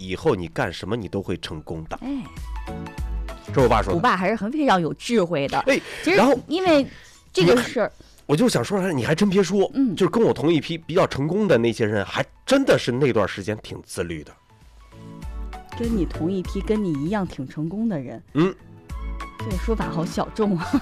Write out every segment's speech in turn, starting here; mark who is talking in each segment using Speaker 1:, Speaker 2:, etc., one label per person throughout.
Speaker 1: 以后你干什么你都会成功的。
Speaker 2: 哎，
Speaker 1: 这我爸说的。
Speaker 2: 我爸还是非常有智慧的。
Speaker 1: 哎，
Speaker 2: 其实
Speaker 1: 然后
Speaker 2: 因为这个事儿，
Speaker 1: 我就想说，你还真别说，就是跟我同一批比较成功的那些人，还真的是那段时间挺自律的。
Speaker 2: 跟你同一批，跟你一样挺成功的人，这个说法好小众啊。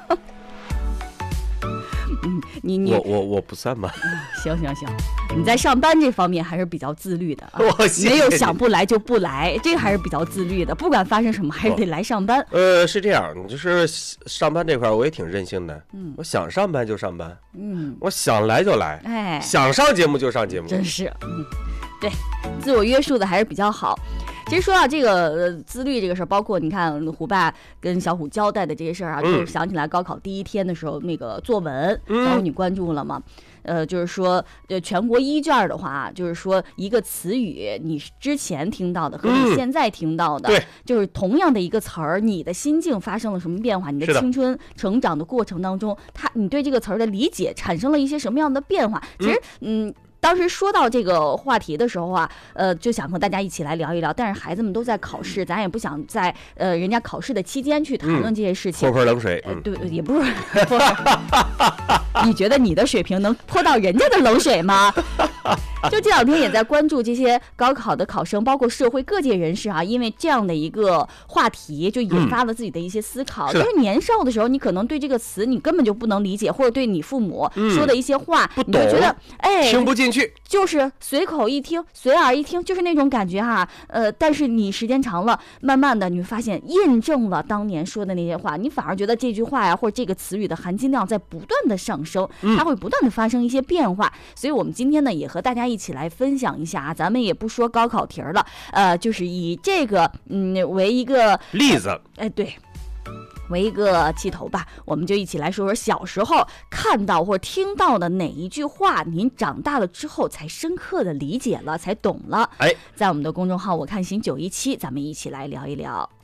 Speaker 1: 我不算吧。
Speaker 2: 行，你在上班这方面还是比较自律的啊，
Speaker 1: 谢谢
Speaker 2: 没有想不来就不来，这个还是比较自律的，不管发生什么还是得来上班。
Speaker 1: 是这样，就是上班这块我也挺任性的，我想上班就上班，我想来就来，
Speaker 2: 哎，
Speaker 1: 想上节目就上节目，
Speaker 2: 真是，对，自我约束的还是比较好。其实说到这个自律这个事儿，包括你看虎爸跟小虎交代的这些事儿啊，就是想起来高考第一天的时候那个作文，然后你关注了吗？就是说，全国一卷的话，就是说一个词语，你之前听到的和你现在听到的，就是同样的一个词儿，你的心境发生了什么变化？你的青春成长的过程当中，你对这个词儿的理解产生了一些什么样的变化？其实，当时说到这个话题的时候啊，就想和大家一起来聊一聊。但是孩子们都在考试，咱也不想在人家考试的期间去谈论这些事情。
Speaker 1: 泼盆冷水，
Speaker 2: 对，也不是。你觉得你的水平能泼到人家的冷水吗？就这两天也在关注这些高考的考生，包括社会各界人士啊，因为这样的一个话题，就引发了自己的一些思考。就是年少的时候，你可能对这个词你根本就不能理解，或者对你父母说的一些话，你就觉得
Speaker 1: 听不进去，
Speaker 2: 就是随口一听，随耳一听，就是那种感觉哈。但是你时间长了，慢慢的你会发现印证了当年说的那些话，你反而觉得这句话呀，或者这个词语的含金量在不断的上升，它会不断的发生一些变化。所以我们今天呢，也和大家一起来分享一下啊，咱们也不说高考题了，就是以这个为一个
Speaker 1: 例子，
Speaker 2: 对。为一个起头吧，我们就一起来说说小时候看到或听到的哪一句话，您长大了之后才深刻的理解了，才懂了。在我们的公众号我看行917，咱们一起来聊一聊。